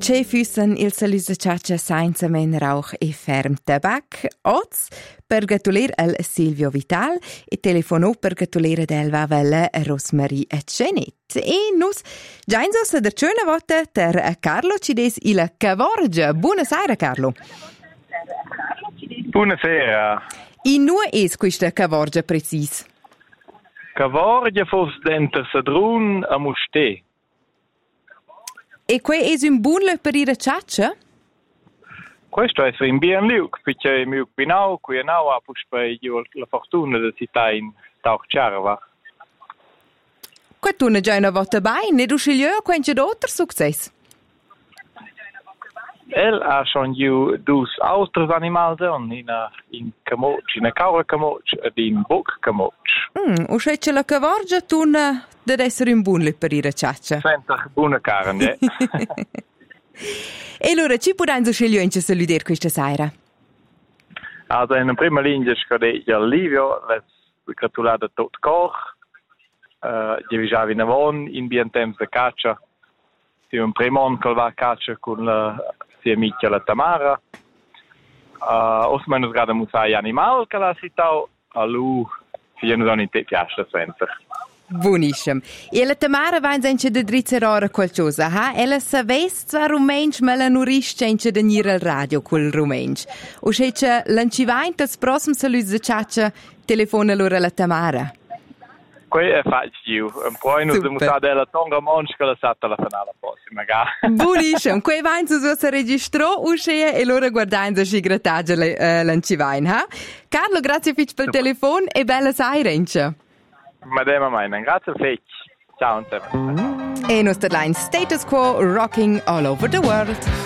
C'è füssen il salus ciaccia senza men rauch e ferm tabac. Oz per gratulir al Silvio Vital e telefonò per gratulir delva vella Rosmarie Cenet. E nus già in sosta der schöne Worte der Carlo ci des il Cavorgia. Buonasera Carlo. Buonasera. In nu es questa Cavorgia precis? Cavorgia fos denter Sadrun a Musté. E que es un buon per ir ciaccia? Questo è in bien liuk, perché mi pinau, qui nau a puspai la fortuna da città in Taucciarva. Qua tu ne già una volta bai, ne du sceglieu quenche d'altro success? El ha schon ju dus austros animals in camoc, in a caura camoc ed in buc camoc. O scece la Cavorgia tu ne deve essere un buon per ir ciaccia. Senza buona carne. E allora ci potranno scegliere in saludare questa sera? Also in prima linea scade il Livio, le gratulate tot cor. Io già in avon in bien temps de caccia. Io un primon col va a caccia con la sia amica la Tamara. Osmeno grada musai animal che la citau a lu sia non in te piace sempre. Buonissimo. E la Tamara va in de drizzerora qualcosa, ha? Ella savesse zwar rumensch, ma la nurisce in de nire al radio quel rumensch. O scece l'ancivaint al prossimo saluto de ciaccia telefona loro la Tamara. Qui è facile, un po' in usa musà della tonga monsch che la satta la finale prossima, magari. Buonissimo. Qui va in su si registrò uscire e loro guardando si grattaggia l'ancivaint, ha? Carlo, grazie per il telefono e bella sera. Madema meine, grazie fech. Ciao. E nostra line Status Quo, rocking all over the world.